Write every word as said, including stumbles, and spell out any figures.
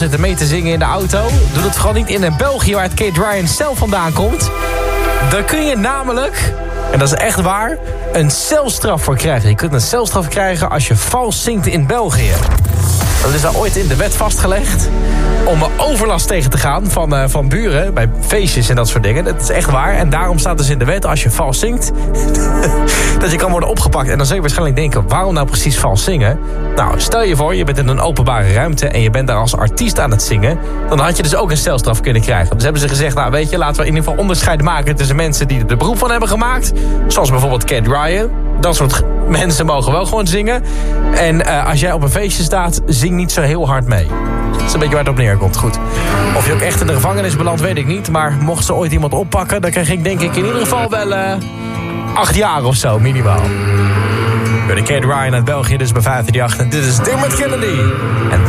zitten mee te zingen in de auto. Doe dat vooral niet in België, waar het Kate Ryan zelf vandaan komt. Daar kun je namelijk, en dat is echt waar, een celstraf voor krijgen. Je kunt een celstraf krijgen als je vals zingt in België. Dat is daar ooit in de wet vastgelegd om overlast tegen te gaan van, uh, van buren bij feestjes en dat soort dingen. Dat is echt waar. En daarom staat dus in de wet, als je vals zingt, dat je kan worden opgepakt. En dan zul je waarschijnlijk denken, waarom nou precies vals zingen? Nou, stel je voor, je bent in een openbare ruimte en je bent daar als artiest aan het zingen. Dan had je dus ook een celstraf kunnen krijgen. Dus hebben ze gezegd, nou weet je, laten we in ieder geval onderscheid maken tussen mensen die er de beroep van hebben gemaakt. Zoals bijvoorbeeld Kate Ryan. Dat soort mensen mogen wel gewoon zingen. En uh, als jij op een feestje staat, zing niet zo heel hard mee. Dat is een beetje waar het op neerkomt. Goed. Of je ook echt in de gevangenis belandt, weet ik niet. Maar mocht ze ooit iemand oppakken, dan krijg ik denk ik in ieder geval wel uh, acht jaar of zo, minimaal. Door de Kate Ryan uit België, dus bij vijf drie acht. En dit is Dermot Kennedy. En